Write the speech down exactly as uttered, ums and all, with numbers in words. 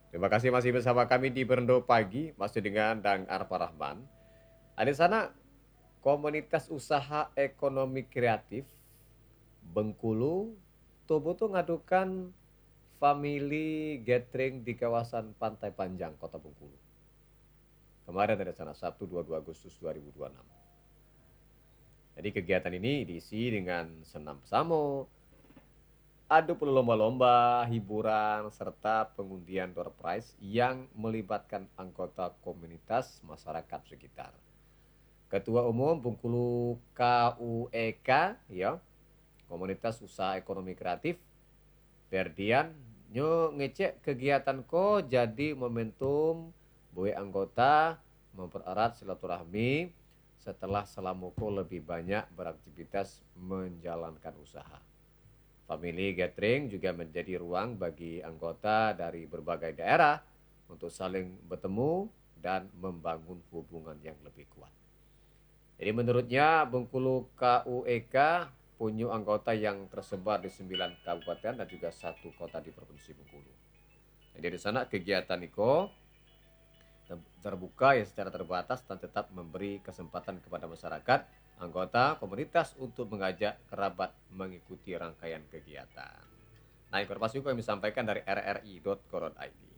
Terima kasih masih bersama kami di Berendo Pagi, masih dengan Dang Arfa Rahman. Ada di sana komunitas usaha ekonomi kreatif Bengkulu, Tobo tuh ngadukan family gathering di kawasan Pantai Panjang, Kota Bengkulu. Kemarin ada sana Sabtu dua puluh dua Agustus dua ribu dua puluh enam. Jadi kegiatan ini diisi dengan senam bersama, adu lomba-lomba, hiburan, serta pengundian door prize yang melibatkan anggota komunitas masyarakat sekitar. Ketua Umum Bengkulu K U E K, ya, Komunitas Usaha Ekonomi Kreatif, Ferdian, nyo ngecek kegiatan ko jadi momentum boy anggota mempererat silaturahmi setelah selama ko lebih banyak beraktivitas menjalankan usaha. Family gathering juga menjadi ruang bagi anggota dari berbagai daerah untuk saling bertemu dan membangun hubungan yang lebih kuat. Jadi menurutnya Bengkulu K U E K punya anggota yang tersebar di sembilan kabupaten dan juga satu kota di Provinsi Bengkulu. Jadi di sana kegiatan Niko terbuka ya secara terbatas dan tetap memberi kesempatan kepada masyarakat, anggota komunitas untuk mengajak kerabat mengikuti rangkaian kegiatan. Nah, informasi kami sampaikan dari r r i titik co titik i d.